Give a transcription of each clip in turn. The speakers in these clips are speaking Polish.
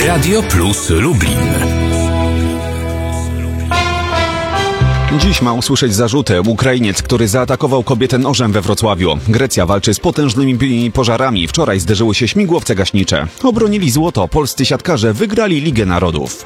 Radio Plus Lublin. Dziś ma usłyszeć zarzuty Ukrainiec, który zaatakował kobietę nożem we Wrocławiu. Grecja walczy z potężnymi pożarami. Wczoraj zderzyły się śmigłowce gaśnicze. Obronili złoto. Polscy siatkarze wygrali Ligę Narodów.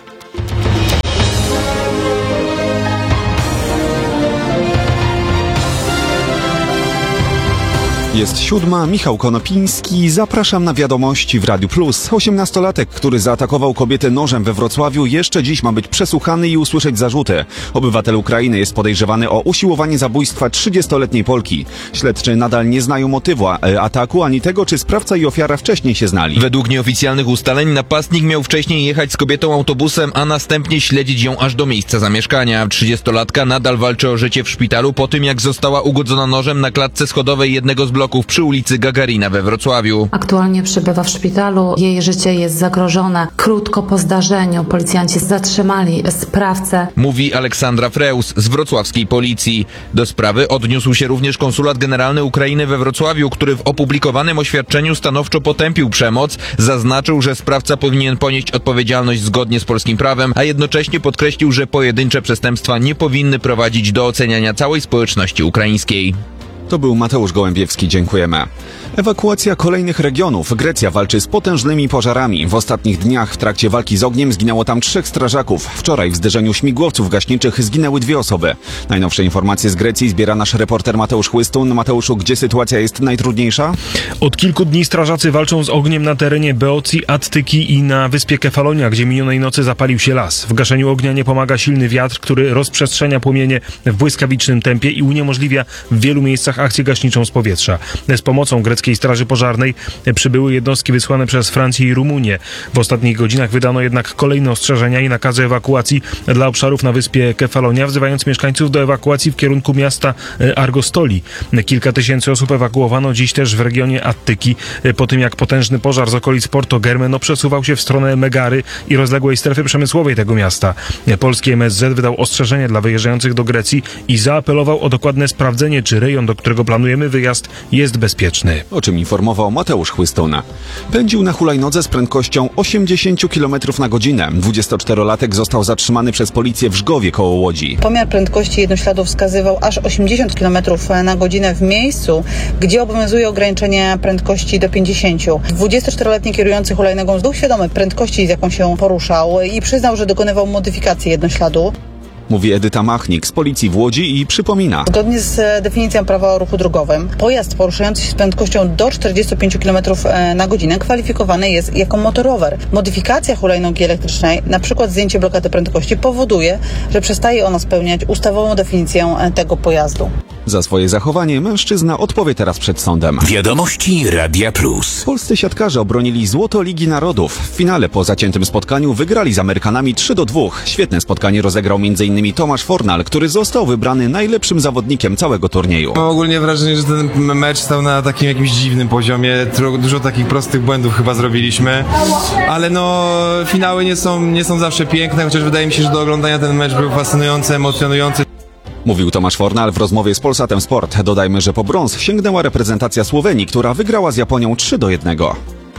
Jest 7. Michał Konopiński. Zapraszam na wiadomości w Radiu Plus. 18-latek, który zaatakował kobietę nożem we Wrocławiu, jeszcze dziś ma być przesłuchany i usłyszeć zarzuty. Obywatel Ukrainy jest podejrzewany o usiłowanie zabójstwa 30-letniej Polki. Śledczy nadal nie znają motywu ataku, ani tego, czy sprawca i ofiara wcześniej się znali. Według nieoficjalnych ustaleń napastnik miał wcześniej jechać z kobietą autobusem, a następnie śledzić ją aż do miejsca zamieszkania. 30-latka nadal walczy o życie w szpitalu po tym, jak została ugodzona nożem na klatce schodowej jednego z bloków przy ulicy Gagarina we Wrocławiu. Aktualnie przebywa w szpitalu. Jej życie jest zagrożone. Krótko po zdarzeniu policjanci zatrzymali sprawcę. Mówi Aleksandra Freus z wrocławskiej policji. Do sprawy odniósł się również konsulat generalny Ukrainy we Wrocławiu, który w opublikowanym oświadczeniu stanowczo potępił przemoc. Zaznaczył, że sprawca powinien ponieść odpowiedzialność zgodnie z polskim prawem, a jednocześnie podkreślił, że pojedyncze przestępstwa nie powinny prowadzić do oceniania całej społeczności ukraińskiej. To był Mateusz Gołębiewski, dziękujemy. Ewakuacja kolejnych regionów. Grecja walczy z potężnymi pożarami. W ostatnich dniach w trakcie walki z ogniem zginęło tam 3 strażaków. Wczoraj w zderzeniu śmigłowców gaśniczych zginęły 2 osoby. Najnowsze informacje z Grecji zbiera nasz reporter Mateusz Chłystun. Mateuszu, gdzie sytuacja jest najtrudniejsza? Od kilku dni strażacy walczą z ogniem na terenie Beocji, Attyki i na wyspie Kefalonia, gdzie minionej nocy zapalił się las. W gaszeniu ognia nie pomaga silny wiatr, który rozprzestrzenia płomienie w błyskawicznym tempie i uniemożliwia w wielu miejscach akcję gaśniczą z powietrza. Z pomocą greckiej straży pożarnej przybyły jednostki wysłane przez Francję i Rumunię. W ostatnich godzinach wydano jednak kolejne ostrzeżenia i nakazy ewakuacji dla obszarów na wyspie Kefalonia, wzywając mieszkańców do ewakuacji w kierunku miasta Argostoli. Kilka tysięcy osób ewakuowano dziś też w regionie Attyki, po tym jak potężny pożar z okolic Porto Germeno przesuwał się w stronę Megary i rozległej strefy przemysłowej tego miasta. Polski MSZ wydał ostrzeżenie dla wyjeżdżających do Grecji i zaapelował o dokładne sprawdzenie, czy rejon, do którego planujemy wyjazd, jest bezpieczny. O czym informował Mateusz Chłystun. Pędził na hulajnodze z prędkością 80 km na godzinę. 24-latek został zatrzymany przez policję w Żgowie koło Łodzi. Pomiar prędkości jednośladu wskazywał aż 80 km na godzinę w miejscu, gdzie obowiązuje ograniczenie prędkości do 50. 24-letni kierujący hulajnogą był świadomy prędkości, z jaką się poruszał i przyznał, że dokonywał modyfikacji jednośladu. Mówi Edyta Machnik z policji w Łodzi i przypomina. Zgodnie z definicją prawa o ruchu drogowym, pojazd poruszający się z prędkością do 45 km na godzinę kwalifikowany jest jako motorower. Modyfikacja hulajnogi elektrycznej, na przykład zdjęcie blokady prędkości, powoduje, że przestaje ona spełniać ustawową definicję tego pojazdu. Za swoje zachowanie mężczyzna odpowie teraz przed sądem. Wiadomości Radia Plus. Polscy siatkarze obronili złoto Ligi Narodów. W finale po zaciętym spotkaniu wygrali z Amerykanami 3-2. Świetne spotkanie rozegrał m.in. Tomasz Fornal, który został wybrany najlepszym zawodnikiem całego turnieju. Mam ogólnie wrażenie, że ten mecz stał na takim jakimś dziwnym poziomie. Dużo takich prostych błędów chyba zrobiliśmy. Ale finały nie są zawsze piękne, chociaż wydaje mi się, że do oglądania ten mecz był fascynujący, emocjonujący. Mówił Tomasz Fornal w rozmowie z Polsatem Sport. Dodajmy, że po brąz sięgnęła reprezentacja Słowenii, która wygrała z Japonią 3-1.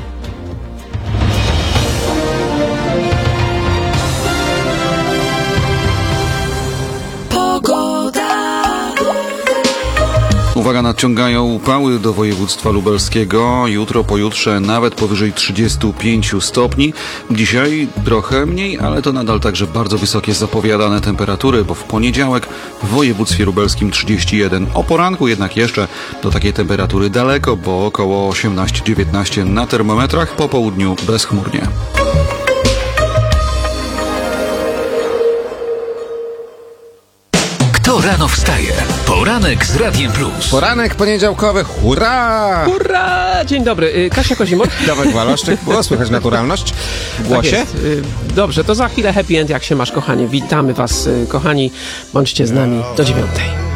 Uwaga, nadciągają upały do województwa lubelskiego. Jutro, pojutrze nawet powyżej 35 stopni. Dzisiaj trochę mniej, ale to nadal także bardzo wysokie zapowiadane temperatury, bo w poniedziałek w województwie lubelskim 31. O poranku jednak jeszcze do takiej temperatury daleko, bo około 18-19 na termometrach, po południu bezchmurnie. Kto rano wstaje? Poranek z Radiem Plus. Poranek poniedziałkowy, hurra! Hurra! Dzień dobry, Kasia Kozimur. Dawaj Waloszczyk, było słychać naturalność w głosie? Tak jest. Dobrze, to za chwilę happy end, jak się masz, kochanie. Witamy was, kochani, bądźcie z nami do 9:00.